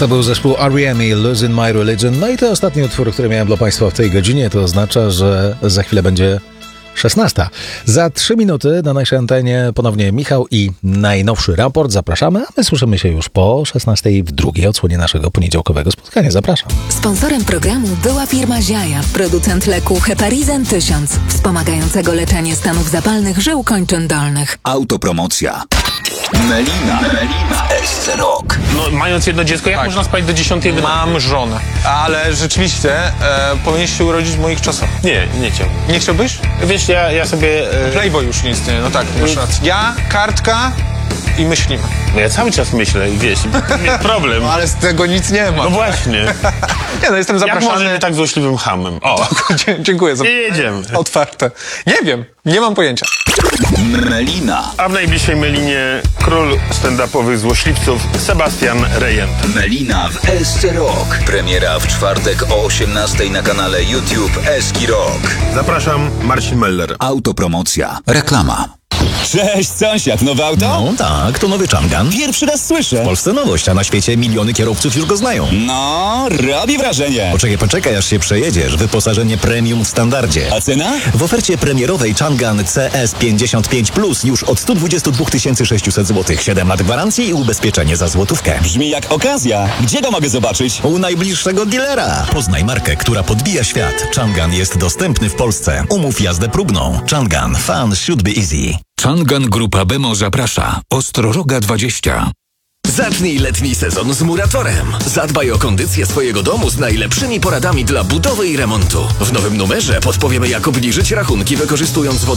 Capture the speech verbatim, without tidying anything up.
To był zespół R E M i Losing My Religion. No i to ostatni utwór, który miałem dla Państwa w tej godzinie. To oznacza, że za chwilę będzie szesnasta. Za trzy minuty na naszej antenie ponownie Michał i najnowszy raport. Zapraszamy, a my słyszymy się już po szesnastej w drugiej odsłonie naszego poniedziałkowego spotkania. Zapraszam. Sponsorem programu była firma Ziaja, producent leku Heparizan tysiąc, wspomagającego leczenie stanów zapalnych żył kończyn dolnych. Autopromocja. Melina. Melina. S C Rock. No, mając jedno dziecko, jak Tak. można spać do dziesiątej? Mam żonę, ale rzeczywiście e, powinieneś się urodzić w moich czasach. Nie, nie chciałbym. Nie chciałbyś? Wiesz, ja, ja sobie... E, Playboy już nie istnieje, no tak, masz rację. Ja, kartka i myślimy. no ja cały czas myślę i wiesz, jest problem. No, ale z tego nic nie ma. No właśnie. Nie no, jestem Jak zapraszany. może nie tak złośliwym hamem? O, Dzie- Dziękuję za i jedziemy. otwarte. Nie wiem, nie mam pojęcia. Melina. A w najbliższej Melinie król stand-upowych złośliwców Sebastian Rejent. Melina w S C Rock. Premiera w czwartek o osiemnastej na kanale YouTube Eski Rock. Zapraszam, Marcin Meller. Autopromocja. Reklama. Cześć, sąsiad, nowe auto? No tak, to nowy Changan. Pierwszy raz słyszę. W Polsce nowość, a na świecie miliony kierowców już go znają. No, robi wrażenie. Poczekaj, poczekaj, aż się przejedziesz. Wyposażenie premium w standardzie. A cena? W ofercie premierowej Changan C S pięćdziesiąt pięć plus już od sto dwadzieścia dwa tysiące sześćset złotych. siedem lat gwarancji i ubezpieczenie za złotówkę. Brzmi jak okazja. Gdzie go mogę zobaczyć? U najbliższego dealera. Poznaj markę, która podbija świat. Changan jest dostępny w Polsce. Umów jazdę próbną. Changan. Fun should be easy. Changan Grupa Bemo zaprasza. Ostroroga dwadzieścia. Zacznij letni sezon z Muratorem. Zadbaj o kondycję swojego domu z najlepszymi poradami dla budowy i remontu. W nowym numerze podpowiemy, jak obniżyć rachunki wykorzystując wodę